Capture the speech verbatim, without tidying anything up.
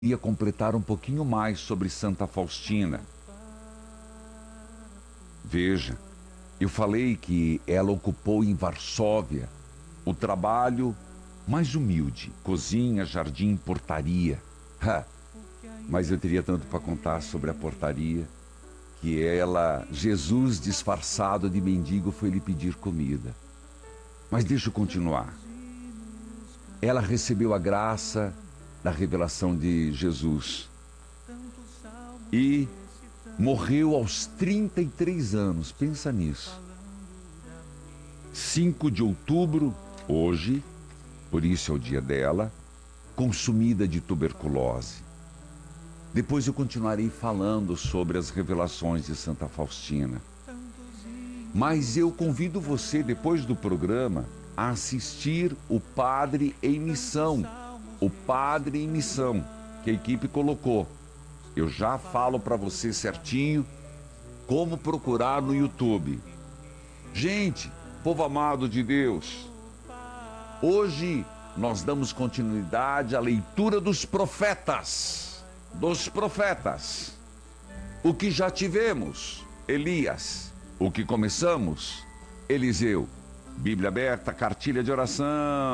Ia completar um pouquinho mais sobre Santa Faustina. Veja, eu falei que ela ocupou em Varsóvia o trabalho mais humilde, cozinha, jardim, portaria. Ha! Mas eu teria tanto para contar sobre a portaria, que ela, Jesus disfarçado de mendigo, foi lhe pedir comida. Mas deixa eu continuar. Ela recebeu a graça da revelação de Jesus e morreu aos trinta e três anos. Pensa nisso. cinco de outubro, hoje, por isso é o dia dela, consumida de tuberculose. Depois eu continuarei falando sobre as revelações de Santa Faustina. Mas eu convido você, depois do programa, a assistir o Padre em Missão. O Padre em Missão, que a equipe colocou. Eu já falo para você certinho como procurar no YouTube. Gente, povo amado de Deus, hoje nós damos continuidade à leitura dos profetas. Dos profetas. O que já tivemos? Elias. O que começamos? Eliseu. Bíblia aberta, cartilha de oração.